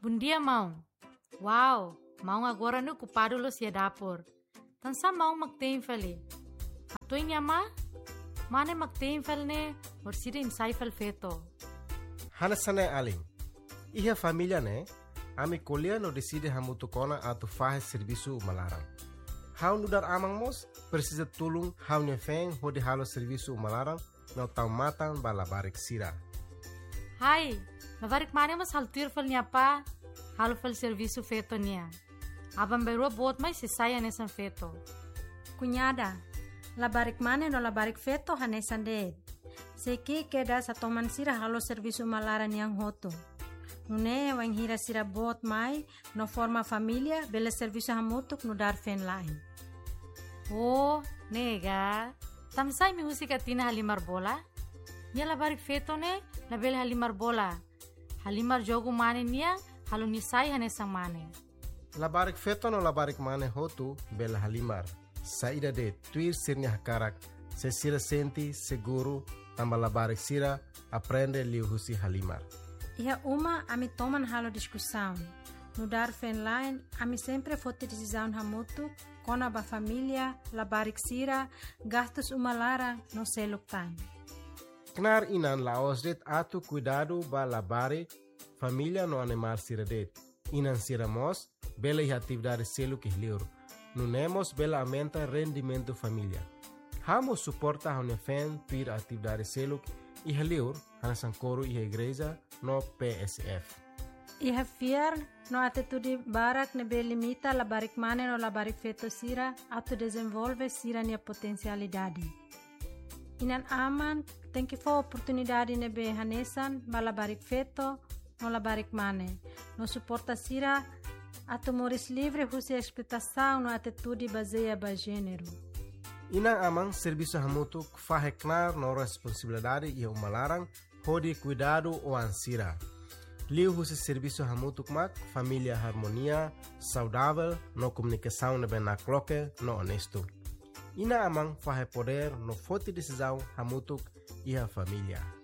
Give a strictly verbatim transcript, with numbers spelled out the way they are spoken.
Bom dia, mão. Uau, mão agora no ocupado lo si dapur. Tansa mão magtemfali. Ato in yama? Mane magtemfal ne or sida insaifal feto. Hanasane aling. Iha família ne, ami kolia no decide hamutu kona atu fahe serviço malarang. Hau nudar amang mos, precisa tulung hau nyefeng hodi halo serviço malarang no tau matang balabarik sira. Hai, labarik mane mas haltir fal niya pa, halo fal serviço feto niya. Abang beru bot mai si saya nesan feto. Cunhada, labarik mane no labarik feto hanesan deed. Seki keda sa toman sira halo serviço malaran yang hoto. Nune wang hira sira bot mai no forma família bela serviço hamutuk no dar fen lain. Oh, nega. Tamsay mi musika tina halimar bola? Nia labarik feto ne na bela halimar bola. Halimar jogo mane niya halo nisay hanesang mane. Labarik feto no labarik mane hotu bela halimar. Saída de tuir sirnya hakarak, se sira senti seguro tamba labarik sira aprende liu husi halimar. Iha uma ami toman halo discussão. No dar fen line, ami sempre fote decisão hamutu, kona ba família, labarik sira, gastos umalara no seluk time. Knar inan laos det atu cuidado ba labari, família no animal sira det. Inan sira mos, bela iha atividade seluk ihliur. Nunemos bela aumenta rendimento família. Hamo suporta haune fen tuir atividade seluk ihliur, hanasan koru iha igreja no P S F. Iha fiar no atitude barak ne be limita labarik mane no labarik feto sira atu desenvolve sira nia potencialidade. Inan aman tem que for oportunidade ne be hanesan ba labarik feto no labarik mane. No suporta sira atu moris livre husi expectação no atitude baseia ba gênero. Inang amang serviço hamutuk faheknar no responsabilidade e umalarang hodi cuidado o ansira. Liu husi serviço hamutuk mak família harmonia, saudável, no comunicação ne ben nakloke, no honesto. Ina amang fahe poder no forte decisão hamutuk e a família.